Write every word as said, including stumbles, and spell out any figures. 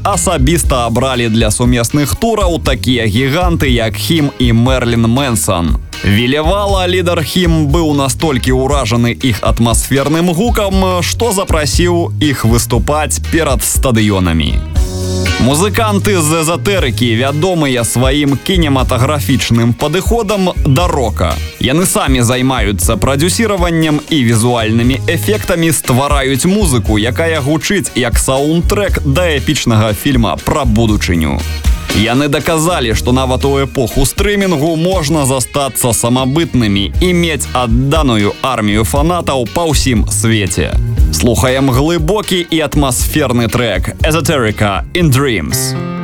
асабіста абралі для сумесных тураў такія гіганты, як Хім і Мерлін Мэнсон. Вілевала лідар Хім быў настолькі ўражаны іх атмасферным гукам, што запрасіў іх выступаць перад стадыёнамі. Музыканты з эзотэрыкі вядомыя сваім кінематаграфічным падыходам да рока. Яны самі займаюцца прадзюсіраваннем і візуальнымі эфектамі, ствараюць музыку, якая гучыць як саундтрэк да эпічнага фільма пра будучыню. Яны даказалі, што нават у эпоху стрымінгу можна застацца самабытнымі і мець адданую армію фанатаў па ўсім свеце. Слухаем глыбокі і атмасферны трэк «Esoterica in Dreams».